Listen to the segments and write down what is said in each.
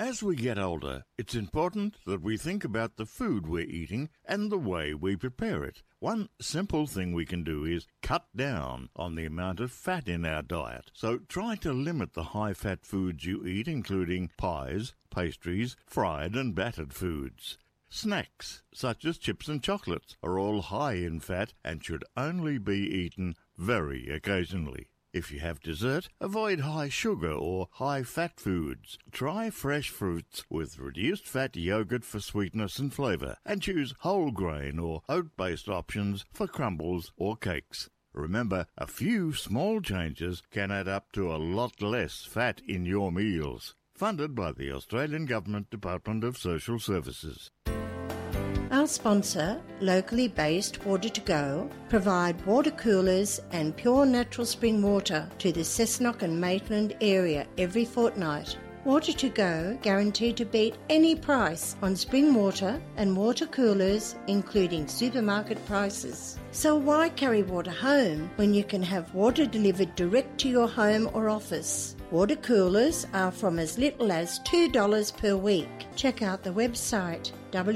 As we get older, it's important that we think about the food we're eating and the way we prepare it. One simple thing we can do is cut down on the amount of fat in our diet. So try to limit the high-fat foods you eat, including pies, pastries, fried and battered foods. Snacks, such as chips and chocolates, are all high in fat and should only be eaten very occasionally. If you have dessert, avoid high sugar or high fat foods. Try fresh fruits with reduced fat yogurt for sweetness and flavour, and choose whole grain or oat-based options for crumbles or cakes. Remember, a few small changes can add up to a lot less fat in your meals. Funded by the Australian Government Department of Social Services. Our sponsor, locally based Water2Go, provide water coolers and pure natural spring water to the Cessnock and Maitland area every fortnight. Water2Go guaranteed to beat any price on spring water and water coolers, including supermarket prices. So why carry water home when you can have water delivered direct to your home or office? Water coolers are from as little as $2 per week. Check out the website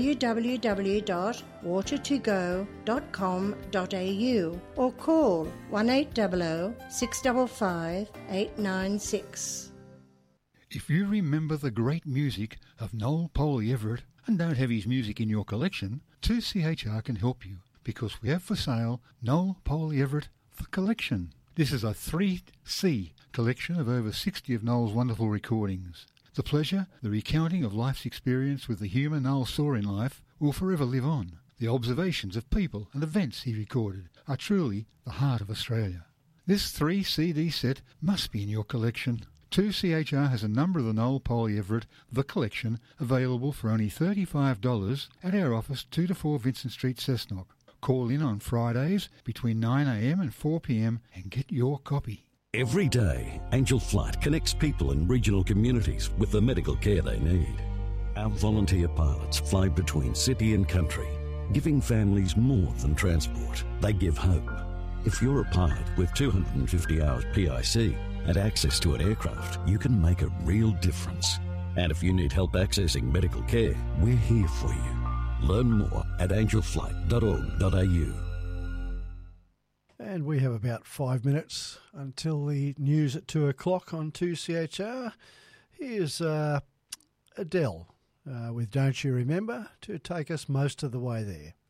www.water2go.com.au or call 1800 655 896. If you remember the great music of Noel Poley Everett and don't have his music in your collection, 2CHR can help you because we have for sale Noel Poley Everett The Collection. This is a 3C collection of over 60 of Noel's wonderful recordings. The pleasure, the recounting of life's experience with the humour Noel saw in life will forever live on. The observations of people and events he recorded are truly the heart of Australia. This 3-CD set must be in your collection. 2CHR has a number of the Noel Poley Everett The Collection available for only $35 at our office 2 to 4 Vincent Street, Cessnock. Call in on Fridays between 9am and 4pm and get your copy. Every day, Angel Flight connects people in regional communities with the medical care they need. Our volunteer pilots fly between city and country, giving families more than transport. They give hope. If you're a pilot with 250 hours PIC and access to an aircraft, you can make a real difference. And if you need help accessing medical care, we're here for you. Learn more at angelflight.org.au. And we have about 5 minutes until the news at 2 o'clock on 2CHR. Here's Adele with Don't You Remember to take us most of the way there.